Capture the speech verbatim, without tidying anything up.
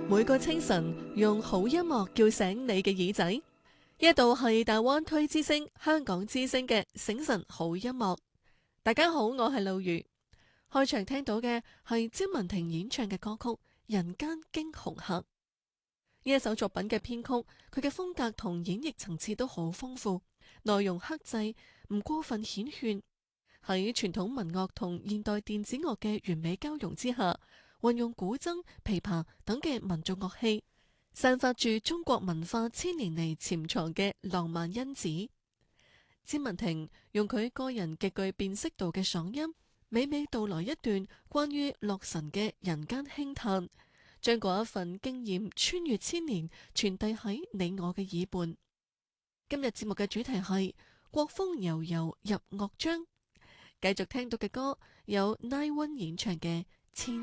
每個清晨用好音樂叫醒你嘅耳仔，呢度係大灣區之聲香港之聲嘅醒晨好音樂。大家好，我係路如。開場聽到嘅係詹雯婷演唱嘅歌曲《人間驚鴻客》。呢一首作品嘅編曲，佢嘅風格同演繹層次都好豐富，內容克制，唔過分顯炫。喺傳統民樂同現代電子樂嘅完美交融之下，運用古箏、琵琶等嘅民族樂器，散發住中國文化千年嚟潛藏嘅浪漫因子。詹雯婷用佢個人極具辨識度嘅嗓音，娓娓道來一段關於洛神嘅人間輕嘆，將嗰一份經驗穿越千年，傳遞喺你我嘅耳畔。今日節目嘅主題係國風悠悠入樂章，繼續聽到嘅歌有 Nine One 演唱嘅《千